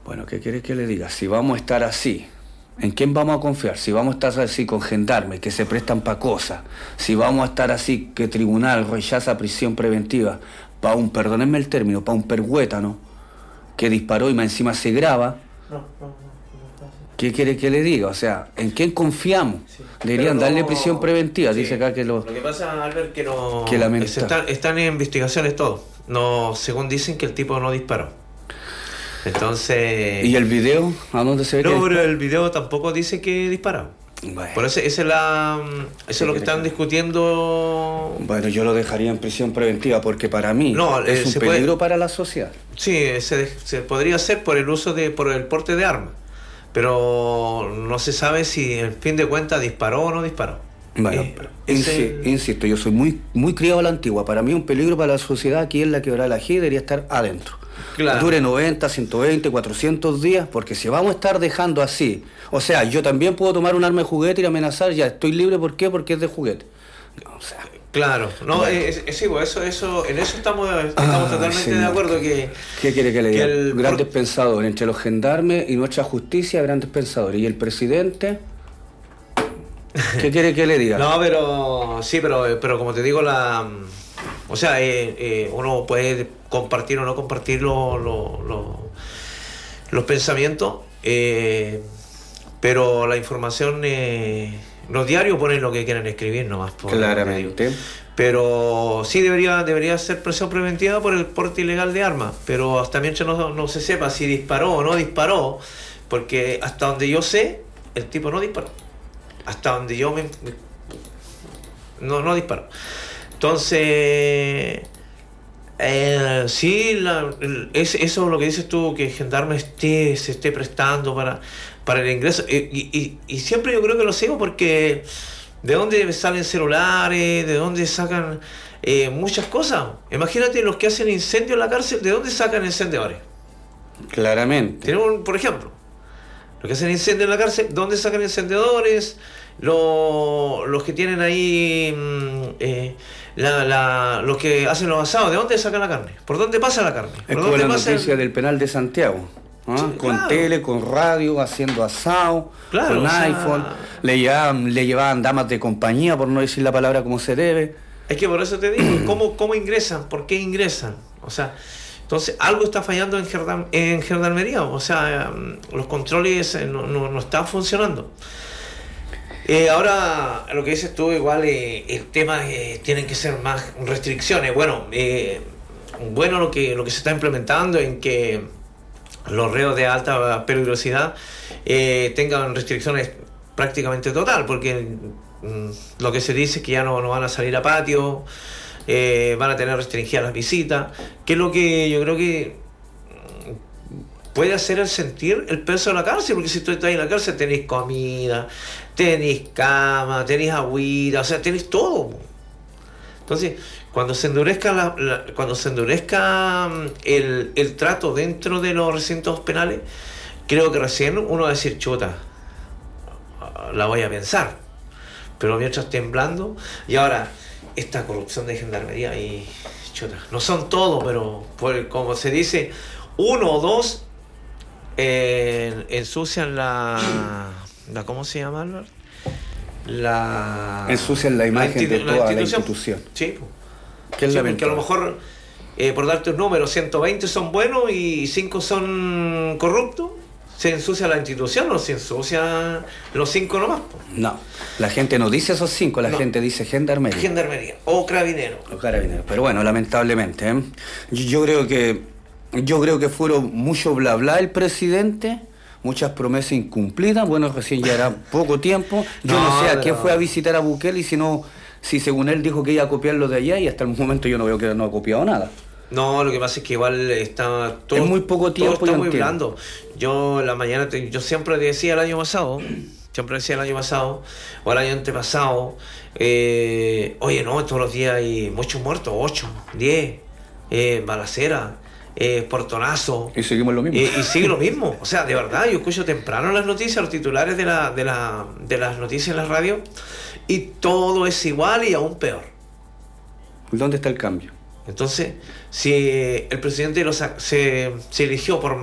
Bueno, ¿qué quiere que le diga? Si vamos a estar así, ¿en quién vamos a confiar? Si vamos a estar así con gendarmes que se prestan para cosas, si vamos a estar así que tribunal rechaza prisión preventiva para un, perdónenme el término, para un pergüétano que disparó y más encima se graba, ¿qué quiere que le diga? O sea, ¿en quién confiamos? Sí. Deberían darle prisión preventiva, sí. Dice acá que lo que pasa, Albert, que no... Que están en investigaciones todo. No, según dicen que el tipo no disparó. Entonces... ¿Y el video? ¿A dónde se ve? No, pero el video tampoco dice que disparó. Bueno. Por eso eso es lo que están discutiendo. Bueno, yo lo dejaría en prisión preventiva porque para mí es un peligro para la sociedad. Sí, se podría hacer por el porte de armas, pero no se sabe si en fin de cuentas disparó o no disparó. Bueno, insisto, yo soy muy criado a la antigua. Para mí un peligro para la sociedad aquí en la Quebrada la G debería estar adentro. Claro. Dure 90, 120, 400 días, porque si vamos a estar dejando así, o sea, yo también puedo tomar un arma de juguete y amenazar, ya estoy libre, ¿por qué? Porque es de juguete. O sea, claro, no, bueno. Eso, en eso estamos totalmente de acuerdo. ¿Qué quiere que le diga? Grandes pensadores, entre los gendarmes y nuestra justicia, grandes pensadores. Y el presidente, ¿qué quiere que le diga? No, pero como te digo, o sea, uno puede compartir o no compartir los pensamientos, pero la información, los diarios ponen lo que quieren escribir nomás. Claramente. Pero sí debería ser prisión preventiva por el porte ilegal de armas, pero hasta mientras no se sepa si disparó o no disparó, porque hasta donde yo sé, el tipo no disparó. Hasta donde yo no disparó. Entonces, sí, eso es lo que dices tú, que el gendarme se esté prestando para el ingreso. Y siempre yo creo que lo sigo porque ¿de dónde salen celulares? ¿De dónde sacan muchas cosas? Imagínate los que hacen incendio en la cárcel, ¿de dónde sacan encendedores? Claramente. Tenemos, por ejemplo, los que hacen incendio en la cárcel, ¿dónde sacan encendedores? Los que tienen ahí... los que hacen los asados, ¿de dónde sacan la carne? ¿Por dónde pasa la carne? Es como la noticia del penal de Santiago, ¿no? Sí, con claro. Tele, con radio, haciendo asado, claro, con iPhone, le llevaban damas de compañía, por no decir la palabra como se debe. Es que por eso te digo, ¿cómo ingresan? ¿Por qué ingresan? O sea, entonces algo está fallando en gendarmería, o sea, los controles no están funcionando. Ahora, lo que dices tú, igual el tema tienen que ser más restricciones. Bueno, lo que se está implementando en que los reos de alta peligrosidad tengan restricciones prácticamente total, porque lo que se dice es que ya no van a salir a patio, van a tener restringidas las visitas, que es lo que yo creo que puede hacer el sentir el peso de la cárcel, porque si tú estás en la cárcel tenés comida, tenés cama, tenés agüita, o sea, tenés todo. Entonces, cuando se endurezca el trato dentro de los recintos penales, creo que recién uno va a decir, chuta, la voy a pensar. Pero mientras temblando, y ahora esta corrupción de gendarmería y chuta, no son todos, pero como se dice, uno o dos ensucian la ¿cómo se llama, Albert? Ensucian la imagen de toda la institución. Sí, porque a lo mejor por darte un número, 120 son buenos y 5 son corruptos. ¿Se ensucia la institución o se ensucia los 5 nomás? No, la gente no dice esos 5, la gente dice gendarmería. Gendarmería o carabinero. Pero bueno, lamentablemente, yo creo que fueron mucho bla bla el presidente, muchas promesas incumplidas. Bueno, recién ya era poco tiempo. Yo no sé a qué fue a visitar a Bukele, si según él dijo que iba a copiarlo de allá, y hasta el momento yo no veo que no ha copiado nada. No, lo que pasa es que igual está todo. Es muy poco tiempo. Todo está muy blando. Yo en la mañana, yo siempre decía el año pasado, o el año antepasado, oye, no, todos los días hay muchos muertos, 8, 10, balacera, portonazo. Y seguimos lo mismo. Y sigue lo mismo. O sea, de verdad, yo escucho temprano las noticias, los titulares de las noticias en la radio, y todo es igual y aún peor. ¿Dónde está el cambio? Entonces, si el presidente se eligió por